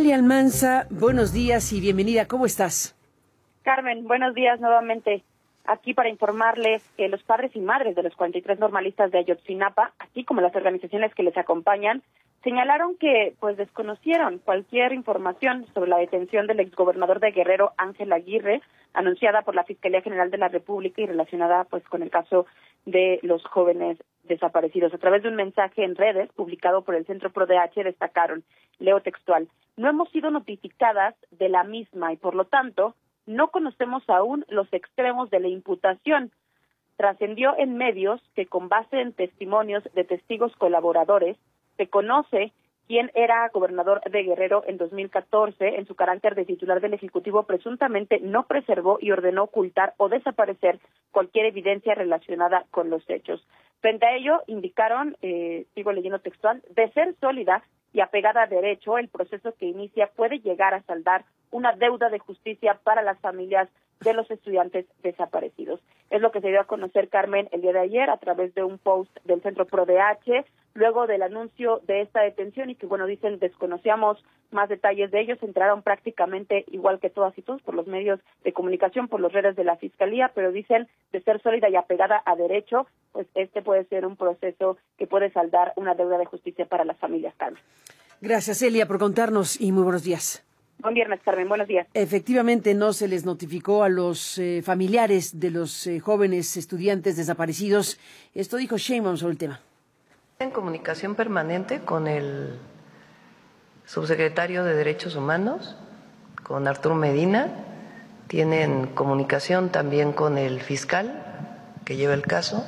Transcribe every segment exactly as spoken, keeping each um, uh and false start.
Celia Almanza, buenos días y bienvenida. ¿Cómo estás? Carmen, buenos días nuevamente. Aquí para informarles que los padres y madres de los cuarenta y tres normalistas de Ayotzinapa, así como las organizaciones que les acompañan, señalaron que pues desconocieron cualquier información sobre la detención del exgobernador de Guerrero, Ángel Aguirre, anunciada por la Fiscalía General de la República y relacionada pues con el caso de los jóvenes desaparecidos. A través de un mensaje en redes publicado por el Centro ProDH destacaron, leo textual, no hemos sido notificadas de la misma y por lo tanto no conocemos aún los extremos de la imputación. Trascendió en medios que con base en testimonios de testigos colaboradores se conoce quién era gobernador de Guerrero en dos mil catorce, en su carácter de titular del Ejecutivo, presuntamente no preservó y ordenó ocultar o desaparecer cualquier evidencia relacionada con los hechos. Frente a ello, indicaron, eh, sigo leyendo textual, de ser sólida y apegada a derecho, el proceso que inicia puede llegar a saldar una deuda de justicia para las familias de los estudiantes desaparecidos. Es lo que se dio a conocer, Carmen, el día de ayer a través de un post del Centro ProDH, luego del anuncio de esta detención y que, bueno, dicen, desconocíamos más detalles de ellos, se enteraron prácticamente igual que todas y todos por los medios de comunicación, por las redes de la Fiscalía, pero dicen de ser sólida y apegada a derecho, pues este puede ser un proceso que puede saldar una deuda de justicia para las familias, Carmen. Gracias, Celia, por contarnos y muy buenos días. Buen viernes, Carmen. Buenos días. Efectivamente, no se les notificó a los eh, familiares de los eh, jóvenes estudiantes desaparecidos. Esto dijo Sheinbaum sobre el tema. En comunicación permanente con el subsecretario de Derechos Humanos, con Arturo Medina. Tienen comunicación también con el fiscal que lleva el caso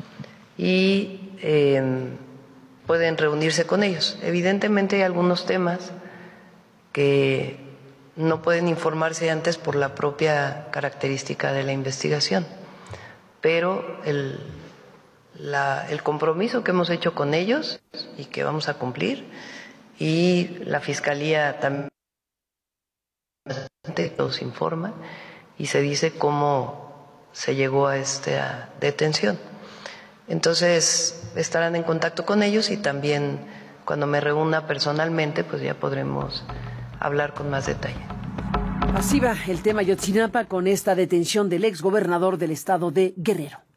y eh, pueden reunirse con ellos. Evidentemente hay algunos temas que no pueden informarse antes por la propia característica de la investigación, pero el, la, el compromiso que hemos hecho con ellos y que vamos a cumplir, y la Fiscalía también los informa y se dice cómo se llegó a esta detención. Entonces estarán en contacto con ellos y también cuando me reúna personalmente pues ya podremos hablar con más detalle. Así va el tema Ayotzinapa con esta detención del exgobernador del estado de Guerrero.